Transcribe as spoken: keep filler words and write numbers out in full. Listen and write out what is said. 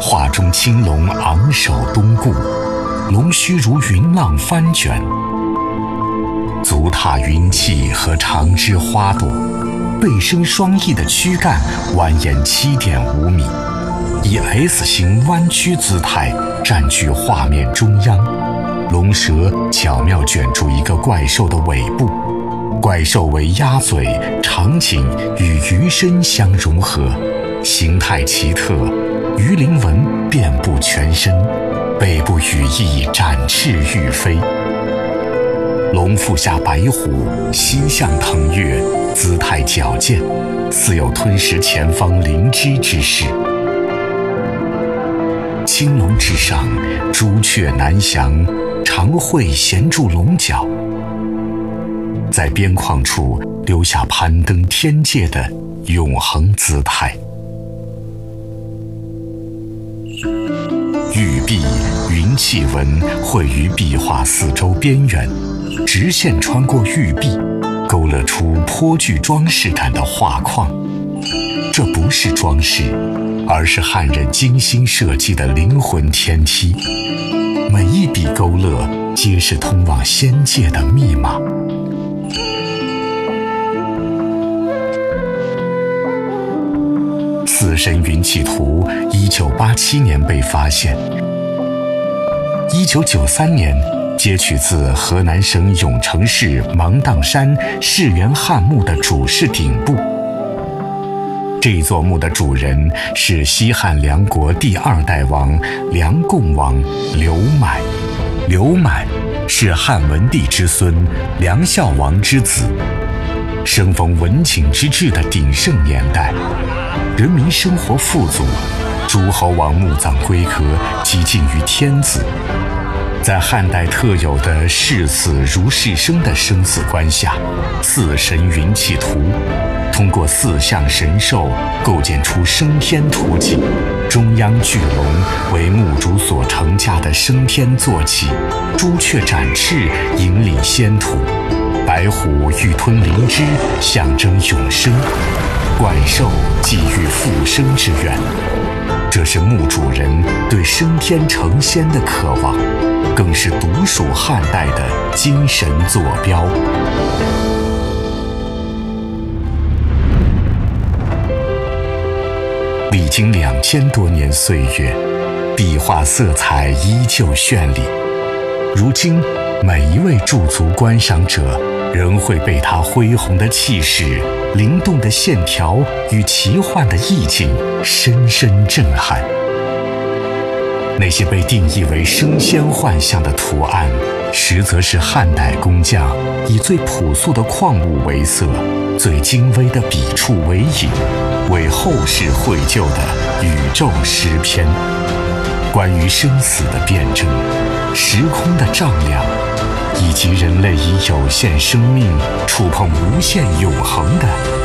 画中青龙昂首东顾，龙须如云浪翻卷，足踏云气和长枝花朵，背生双翼的躯干蜿蜒 七点五米，以 S 型弯曲姿态占据画面中央。龙蛇巧妙卷出一个怪兽的尾部，怪兽为鸭嘴，场景与鱼身相融合，形态奇特，鱼鳞纹遍布全身，背部羽翼展翅欲飞。龙腹下白虎，膝向腾跃，姿态矫健，似有吞食前方灵芝之势。青龙之上，朱雀南翔，长喙衔住龙角，在边框处留下攀登天界的永恒姿态。玉璧云气纹绘于壁画四周边缘，直线穿过玉璧，勾勒出颇具装饰感的画框。这不是装饰，而是汉人精心设计的灵魂天梯，每一笔勾勒皆是通往仙界的密码。四神云气图一九八七年被发现，一九九三年截取自河南省永城市芒砀山世源汉墓的主室顶部。这座墓的主人是西汉梁国第二代王梁共王刘满。刘满是汉文帝之孙，梁孝王之子。生逢文景之治的鼎盛年代，人民生活富足，诸侯王墓葬规格几近于天子。在汉代特有的视死如视生的生死观下，四神云气图通过四象神兽构建出升天图景，中央巨龙为墓主所乘驾的升天坐骑，朱雀展翅引领仙途，白虎欲吞灵芝象征永生，怪兽寄予复生之愿。这是墓主人对升天成仙的渴望，更是独属汉代的精神坐标。历经两千多年岁月，壁画色彩依旧绚丽。如今，每一位驻足观赏者仍会被它恢宏的气势、灵动的线条与奇幻的意境深深震撼。那些被定义为升仙幻象的图案，实则是汉代工匠以最朴素的矿物为色，最精微的笔触为引，为后世绘就的宇宙诗篇。关于生死的辩证、时空的丈量，以及人类以有限生命触碰无限永恒的